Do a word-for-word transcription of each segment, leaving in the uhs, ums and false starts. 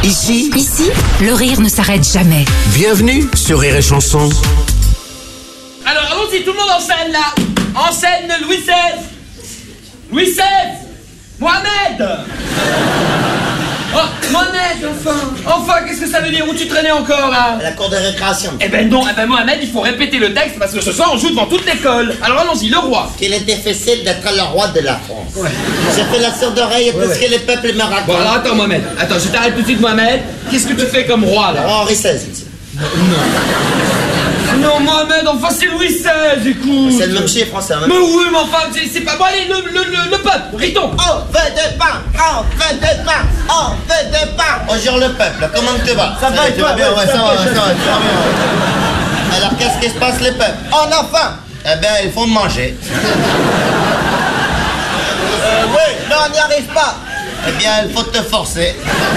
Ici, Ici, le rire ne s'arrête jamais. bienvenue sur Rire et Chanson. Alors allons-y, tout le monde en scène là. En scène Louis seize. Louis seize. Mohamed. Oh, Mohamed, enfin. Enfin, qu'est-ce que ça veut dire? Où tu traînais encore là? À la cour de récréation. Eh ben non, eh ben Mohamed, il faut répéter le texte parce que ce soir on joue devant toute l'école. Alors allons-y, le roi. Qu'il est difficile d'être le roi de la France. Ouais. J'ai fait la sourde oreille et tout ce que les peuples me racontent. Bon alors attends Mohamed, attends, je t'arrête tout de suite Mohamed. Qu'est-ce que tu fais comme roi là? Henri seize, monsieur. Non Mohamed, enfin c'est Louis seize, écoute. C'est le même chiffre français. Hein, Mais oui, mais enfin, c'est- c'est pas... Bon allez, le, le, le, le peuple, Riton. On veut de pain, on veut de pain, on veut de pain. Bonjour le peuple, comment tu vas? Ça va et toi? Bien, ouais, ça va, ça va, ça va bien. Alors qu'est-ce qui se passe les peuples? On a faim. Eh bien, il faut manger. Euh, oui, mais on n'y arrive pas. Eh bien, il faut te forcer.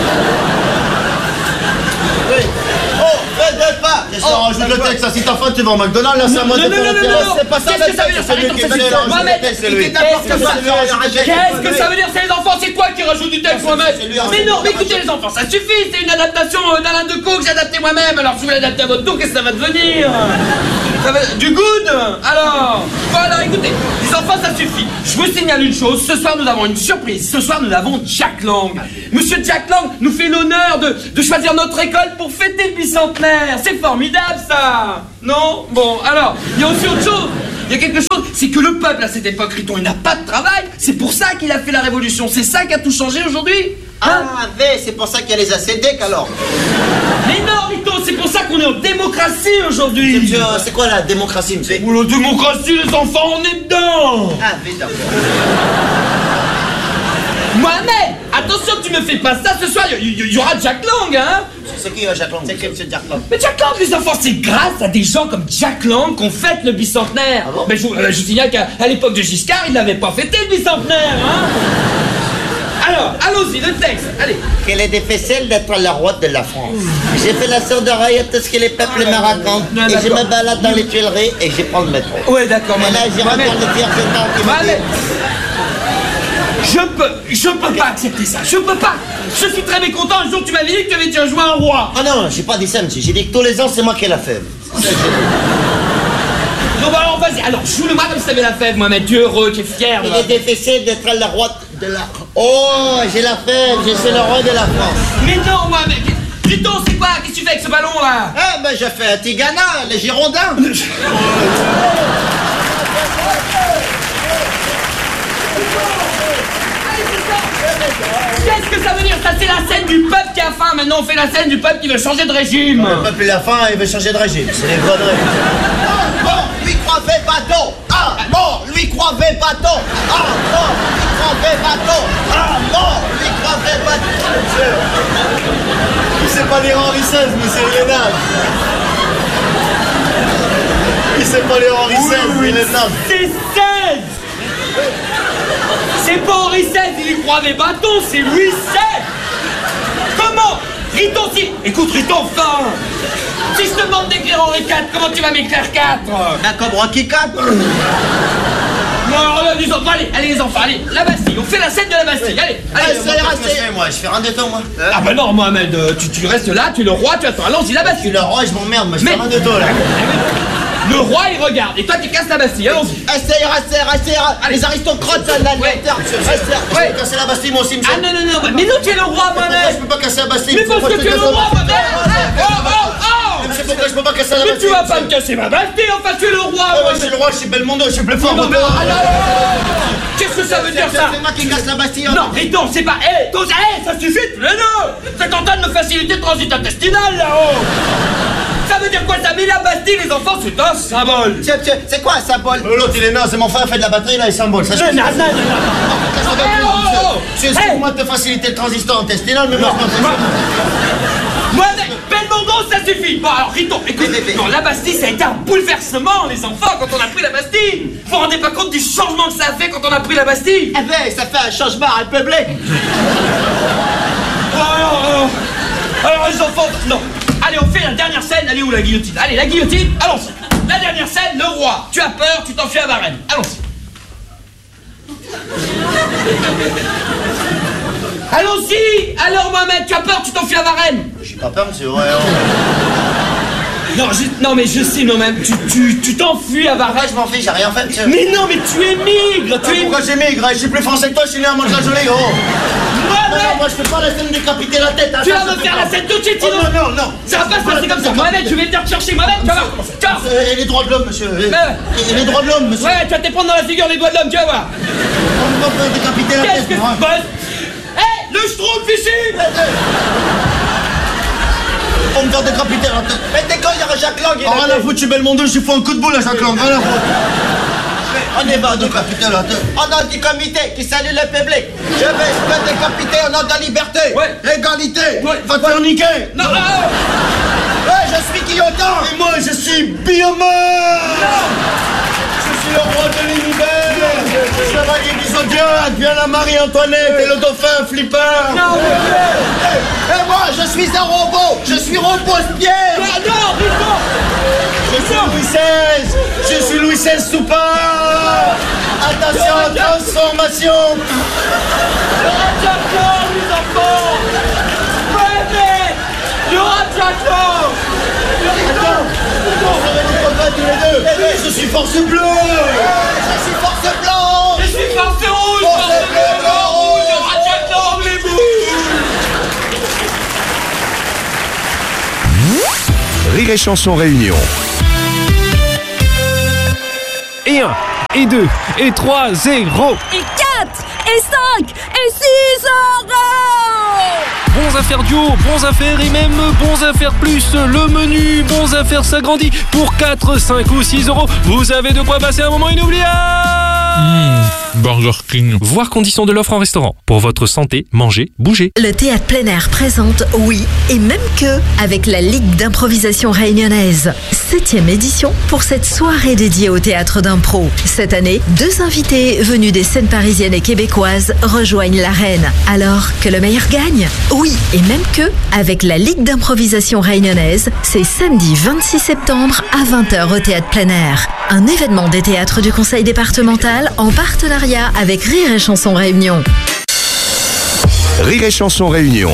Oui. Oh, fais de pas. Qu'est-ce que ça rajoute le texte? Si t'as faim, tu vas au McDonald's, là, c'est à moi de Non, non, faire non, l'intérêt. non, non. C'est pas ça, Qu'est-ce que ça veut dire? c'est lui Arrête, qui arrête, fait arrête, le Mohamed, texte, c'est il lui. fait n'importe quoi. Qu'est-ce que ça veut dire, c'est les enfants? C'est toi qui rajoute du texte, Mohamed. Mais non, mais écoutez les enfants, ça suffit. C'est une adaptation euh, d'Alain Decaux que j'ai adapté moi-même. Alors si vous l'adaptez à votre tour, qu'est-ce que ça va devenir? Ça va... Du good. Alors, voilà, écoutez, les enfants, ça suffit. Je vous signale une chose, ce soir nous avons une surprise. Ce soir nous avons Jack Lang. Monsieur Jack Lang nous fait l'honneur de, de choisir notre école pour fêter le bicentenaire. C'est formidable ça. Non? Bon, alors, il y a aussi autre chose. Il y a quelque chose, c'est que le peuple à cette époque, Riton, il n'a pas de travail. C'est pour ça qu'il a fait la révolution. C'est ça qui a tout changé aujourd'hui. Hein? Ah, V, c'est pour ça qu'il y a les A C D D alors. Mais non, Riton, c'est pour ça qu'on est en démocratie aujourd'hui. Monsieur, c'est quoi la démocratie, monsieur? Oh, la démocratie, les enfants, on est dedans. Ah, V, d'accord. Mohamed, attention, tu me fais pas ça ce soir. Il y, y- y aura Jack Lang, hein. C'est qui, euh, Jacques Lang? C'est qui, monsieur Jacques Lang? Mais Jack Lang, les enfants, c'est grâce à des gens comme Jack Lang qu'on fête le bicentenaire. Ah bon? Mais je, vous- euh, je vous signale qu'à à l'époque de Giscard, il n'avait pas fêté le bicentenaire, hein. Alors, allons-y, le texte, allez. Qu'il est difficile d'être le roi de la France. J'ai fait la sourde oreille à tout ce que les peuples me racontent. Non, Et je d'accord. me balade dans les Tuileries et je prends le métro. Ouais, d'accord, Et là, j'ai Mohamed. rencontré le directeur qui m'a dit... Mohamed. Je peux, je peux pas accepter ça, je peux pas. Je suis très mécontent, un jour tu m'avais dit que tu avais déjà joué un roi. Ah non, j'ai pas dit ça, monsieur. J'ai dit que tous les ans, c'est moi qui l'ai fait. Non, bah alors vas-y, alors joue-le-moi comme si t'avais la fève, Mohamed, tu es heureux, tu es fier. Il là. est difficile d'être le roi de la... Oh, j'ai la fève, je suis le roi de la France. Mais non, Mohamed, Riton, c'est quoi? Qu'est-ce que tu fais avec ce ballon là? Ah, ben je fais un Tigana, les Girondins. Qu'est-ce que ça veut dire? Ça, c'est la scène du peuple qui a faim. Maintenant, on fait la scène du peuple qui veut changer de régime. Le peuple, il a faim, il veut changer de régime. C'est des conneries. Bon, lui croivait bateau. Ah, bon, lui croivait bateau. Ah, bon, lui croivait bateau. Ah, bon, lui croivait bateau. Il sait pas lire Henri seize, monsieur, il est naze. Il sait pas lire Henri seize, il est naze. C'est seize. C'est pas Henri seize, il y croyait bâton, c'est Louis seize. Comment? Riton, si... Écoute, Riton, enfin. Si je te demande d'écrire Henri quatre, comment tu vas m'écrire quatre? Un comme Rocky quatre. Non, alors là, les enfants, allez, allez les enfants, allez, la Bastille, on fait la scène de la Bastille, allez, allez. Ah, ça ira, c'est... Moi, je fais rien de temps, moi. Ah bah non, Mohamed, euh, tu, tu restes là, tu es le roi, tu attends, allons-y, la Je suis Bastille. le roi, je m'emmerde, moi, je fais Mais- rien de temps, là. Le roi, il regarde, et toi, tu casses la Bastille, allons-y. Ah, ça ira, ça ira, ça ira. Allez. Les aristocrates, ça, là, Ouais. l'interne, monsieur. Ah, ça ira. Je Ouais. peux casser la Bastille, moi aussi, monsieur. Ah non, non, non, mais nous, tu es le roi, Pourquoi je Mohamed. peux pas casser la Bastille? Mais parce Pourquoi que je tu es peux le casser la roi, Bastille? Mohamed. Oh, oh, oh. Mais monsieur, pourquoi je peux pas casser la Mais Bastille? tu vas pas monsieur? me casser ma Bastille, enfin, tu es le roi, Ah ouais, je Mohamed. suis le roi, je suis Belmondo, je suis plus fort. Non, mais ah, là, là, là. Qu'est-ce que ça veut dire ça? C'est moi qui casse la Bastille. hein. Non, Riton, c'est pas... Hé, hey, hey, ça suffit, tous les deux. C'est en train de me faciliter le transit intestinal, là-haut. Ça veut dire quoi ça? Mais la Bastille, les enfants, c'est un symbole. Monsieur, monsieur, c'est quoi un symbole? Euh, L'autre, il est naze, c'est mon frère, fait de la batterie, là, il symbole. Ça, je Non, peux- non, non, non, non. Eh, oh, oh, oh. Monsieur, excuse-moi de te faciliter le transistor intestinal, mais moi, je m'en fais. Moi, Belmondo, ça suffit. Bon, alors, Riton, écoute, Mais, mais, mais- non, la Bastille, ça a été un bouleversement, les enfants, quand on a pris la Bastille. Vous vous rendez pas compte du changement que ça a fait quand on a pris la Bastille? Eh ben, ça fait un changement république. Oh, alors, alors, alors, les enfants, non. Allez, on fait la dernière scène. Allez où la guillotine? Allez, la guillotine, allons-y. La dernière scène, le roi. Tu as peur, tu t'enfuis à Varennes. Allons-y. Allons-y. Alors Mohamed, tu as peur, tu t'enfuis à Varennes? J'ai pas peur, monsieur, ouais. Non, je, non mais je sais, non même, tu tu tu t'enfuis à Varennes. Ouais, je m'en fiche, j'ai rien fait, monsieur. Mais non, mais tu émigres, tu Ah, pourquoi j'émigre? Je suis plus français que toi, je suis né à Mantes-la-Jolie, gros. Non, non, moi je fais pas la scène de décapiter la tête. Hein, tu ça, vas ça me fait faire pas. la scène tout de suite, Oh, sinon. non, non, non. Ça va pas se passer comme ça. Mohamed, je vais venir te chercher, Mohamed, tu vas voir. Tu vas voir. Euh, Et les droits de l'homme, monsieur. Et, Ouais. et les droits de l'homme, monsieur. Ouais, tu vas te prendre dans la figure les doigts de l'homme, tu vas voir. On va me décapiter la Qu'est-ce tête, que moi. tu bosses? Hé, le schtroumpf ici. On me faire décapiter la tête. Mais t'es con, il y aura Jacques Lang. Oh, rien à foutre, je suis Belmondo, je lui fous un coup de boule à Jacques Lang, rien à foutre. On est pas décapiter la tête. Au nom du comité qui salue le public, je vais me décapiter au nom de la liberté, Ouais. l'égalité. Ouais. Va te faire niquer. Non, ah, Ouais, je suis Guillotin. Et moi, je suis Biomar. Je suis le roi de l'univers. Chevalier du Zodiac, viens la Marie-Antoinette et le dauphin Flipper. non, Et moi, je suis un robot. Je suis Robespierre. non, non, Rico. Je suis Louis seize. Je suis Louis seize Soupard. Attention, transformation. Le rat Jacques Lang, les enfants. Mohamed, le rat Jacques Lang. Le Rico. On serait des copains tous les deux. Je suis force bleue. Je suis force blanche. Je suis force rouge, Force force bleue, bleue, blanc, rouge, rouge. le rat Jacques Lang, les boules. Rire et Chanson Réunion. Et un, et deux, et trois, zéro. Et quatre, et cinq, et six euros. Bons à faire duo, bons à faire et même bons à faire plus. Le menu bons à faire s'agrandit pour quatre, cinq ou six euros. Vous avez de quoi passer un moment inoubliable. Mmh, Burger King. Voir conditions de l'offre en restaurant. Pour votre santé, mangez, bougez. Le théâtre plein air présente Oui, et même que, avec la Ligue d'improvisation réunionnaise. Septième édition pour cette soirée dédiée au théâtre d'impro. Cette année, deux invités venus des scènes parisiennes et québécoises rejoignent l'arène. Alors que le meilleur gagne. Oui, et même que, avec la Ligue d'improvisation réunionnaise, c'est samedi vingt-six septembre à vingt heures au théâtre plein air. Un événement des théâtres du Conseil départemental en partenariat avec Rire et Chanson Réunion. Rire et Chanson Réunion.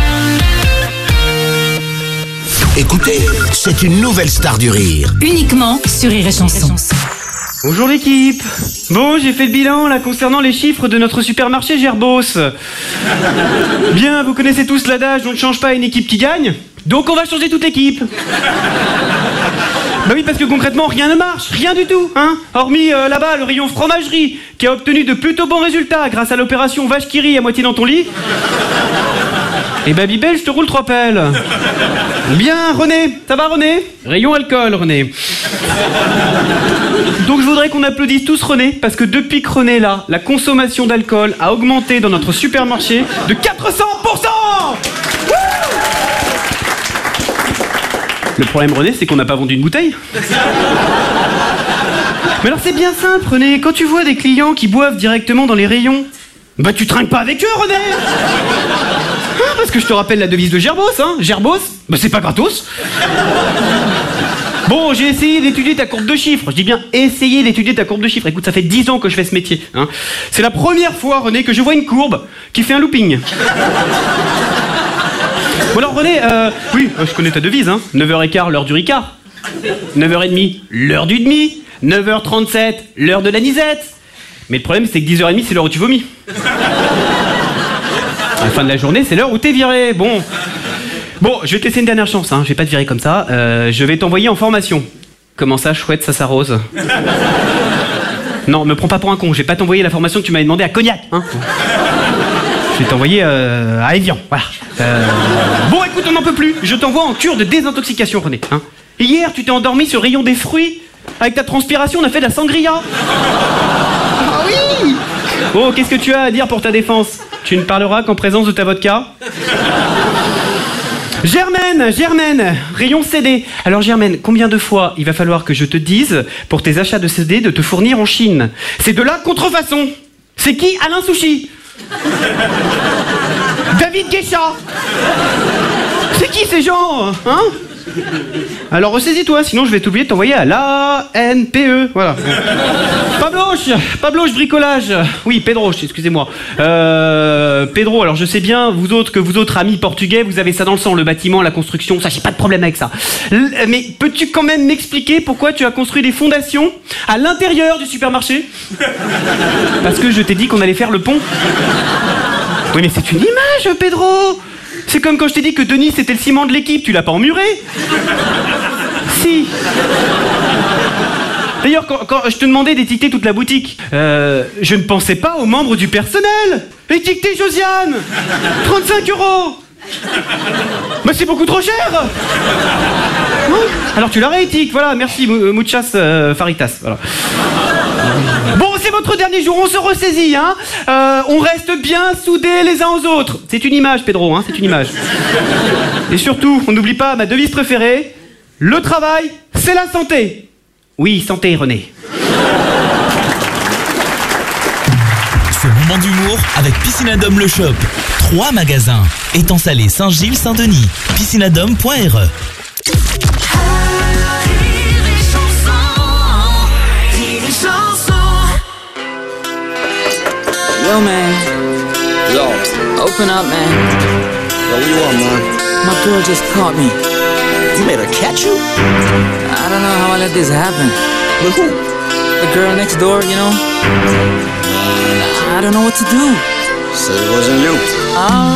Écoutez, c'est une nouvelle star du rire. Uniquement sur Rire et Chanson. Bonjour l'équipe. Bon, j'ai fait le bilan là concernant les chiffres de notre supermarché Gerbos. Bien, vous connaissez tous l'adage, on ne change pas une équipe qui gagne. Donc on va changer toute l'équipe. Bah oui, parce que concrètement rien ne marche, rien du tout, hein. Hormis euh, là-bas le rayon fromagerie qui a obtenu de plutôt bons résultats grâce à l'opération vache qui rit à moitié dans ton lit. Et Babybel, je te roule trois pelles. Bien, René, ça va René? Rayon alcool, René. Donc je voudrais qu'on applaudisse tous René, parce que depuis que René est là, la consommation d'alcool a augmenté dans notre supermarché de quatre cents pour cent. Le problème, René, c'est qu'on n'a pas vendu une bouteille. Mais alors c'est bien simple, René, quand tu vois des clients qui boivent directement dans les rayons, bah tu trinques pas avec eux, René. Ah, parce que je te rappelle la devise de Gerbos, hein. Gerbos, bah c'est pas gratos. Bon, j'ai essayé d'étudier ta courbe de chiffres. Je dis bien essayer d'étudier ta courbe de chiffres. Écoute, ça fait dix ans que je fais ce métier, hein. C'est la première fois, René, que je vois une courbe qui fait un looping. Bon alors, René, euh, oui, je connais ta devise, hein. neuf heures quinze, l'heure du Ricard. neuf heures trente, l'heure du demi. neuf heures trente-sept, l'heure de la nisette. Mais le problème, c'est que dix heures trente, c'est l'heure où tu vomis. À la fin de la journée, c'est l'heure où t'es viré. Bon. Bon, je vais te laisser une dernière chance, hein. Je vais pas te virer comme ça. Euh, je vais t'envoyer en formation. Comment ça, chouette, ça s'arrose? Non, me prends pas pour un con. Je vais pas t'envoyer la formation que tu m'avais demandé à Cognac, hein. Je vais t'envoyer euh, à Evian, voilà. Euh... Bon, écoute, on n'en peut plus. Je t'envoie en cure de désintoxication, René, hein. Hier, tu t'es endormi sur le rayon des fruits. Avec ta transpiration, on a fait de la sangria. Ah oui. Bon, qu'est-ce que tu as à dire pour ta défense? Tu ne parleras qu'en présence de ta vodka. Germaine, Germaine, rayon C D. Alors Germaine, combien de fois il va falloir que je te dise pour tes achats de C D de te fournir en Chine? C'est de la contrefaçon. C'est qui Alain Sushi? David Guécha. C'est qui ces gens, hein? Alors ressaisis-toi, sinon je vais t'oublier de t'envoyer à l'A N P E. Voilà. Pabloche, Pabloche bricolage. Oui, Pedro, excusez-moi. Euh, Pedro, alors je sais bien, vous autres, que vous autres amis portugais, vous avez ça dans le sang, le bâtiment, la construction, ça j'ai pas de problème avec ça. L- mais peux-tu quand même m'expliquer pourquoi tu as construit des fondations à l'intérieur du supermarché? Parce que je t'ai dit qu'on allait faire le pont. Oui mais c'est une image, Pedro. C'est comme quand je t'ai dit que Denis c'était le ciment de l'équipe, tu l'as pas emmuré? Si. D'ailleurs, quand, quand je te demandais d'étiqueter toute la boutique, euh, je ne pensais pas aux membres du personnel. Étiqueter Josiane, trente-cinq euros. Mais c'est beaucoup trop cher. Non. Alors tu la réétiques, voilà, merci, muchas euh, faritas, voilà. Bon, c'est votre dernier jour, on se ressaisit, hein. Euh, on reste bien soudés les uns aux autres. C'est une image, Pedro, hein, c'est une image. Et surtout, on n'oublie pas ma devise préférée, le travail, c'est la santé. Oui, santé, René. C'est le moment d'humour avec Piscinadome le Shop. Trois magasins. Étang Salé, Saint-Gilles, Saint-Denis. piscinadome point r e. Yo, man. Yo. Open up, man. Yo, what you want, man? My girl just caught me. You made her catch you? I don't know how I let this happen. With who? The girl next door, you know? I don't know what to do. So it wasn't you. Oh.